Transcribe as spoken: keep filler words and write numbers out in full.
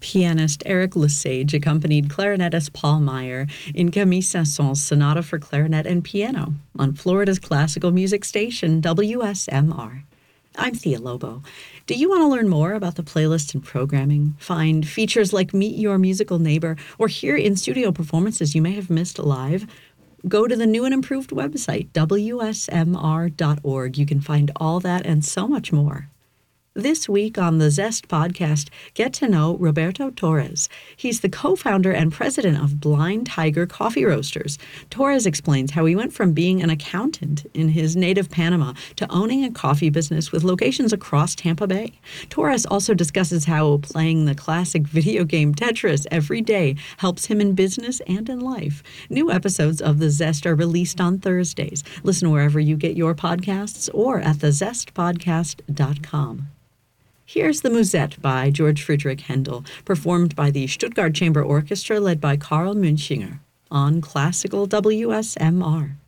Pianist Eric Lesage accompanied clarinetist Paul Meyer in Camille Saint-Saëns' Sonata for Clarinet and Piano on Florida's classical music station, W S M R. I'm Thea Lobo. Do you want to learn more about the playlist and programming, find features like Meet Your Musical Neighbor, or hear in-studio performances you may have missed live? Go to the new and improved website, W S M R dot org. You can find all that and so much more. This week on the Zest podcast, get to know Roberto Torres. He's the co-founder and president of Blind Tiger Coffee Roasters. Torres explains how he went from being an accountant in his native Panama to owning a coffee business with locations across Tampa Bay. Torres also discusses how playing the classic video game Tetris every day helps him in business and in life. New episodes of The Zest are released on Thursdays. Listen wherever you get your podcasts or at the zest podcast dot com. Here's the Musette by George Friedrich Handel, performed by the Stuttgart Chamber Orchestra led by Karl Münchinger on Classical W S M R.